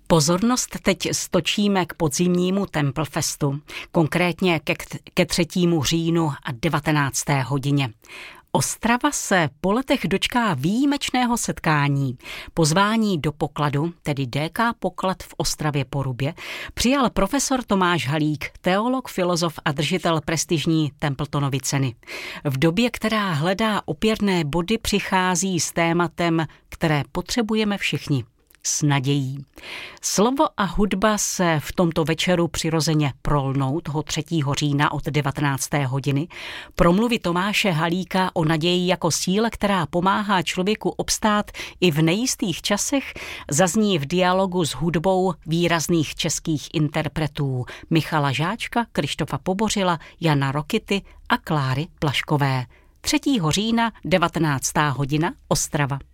Pozornost teď stočíme k podzimnímu Templefestu, konkrétně ke 3. říjnu a 19. hodině. Ostrava se po letech dočká výjimečného setkání. Pozvání do pokladu, tedy DK Poklad v Ostravě-Porubě, přijal profesor Tomáš Halík, teolog, filozof a držitel prestižní Templetonovy ceny. V době, která hledá opěrné body, přichází s tématem, které potřebujeme všichni. S nadějí. Slovo a hudba se v tomto večeru přirozeně prolnou toho 3. října od 19. hodiny. Promluvy Tomáše Halíka o naději jako síle, která pomáhá člověku obstát i v nejistých časech, zazní v dialogu s hudbou výrazných českých interpretů Michala Žáčka, Krištofa Pobořila, Jana Rokity a Kláry Plaškové. 3. října, 19. hodina, Ostrava.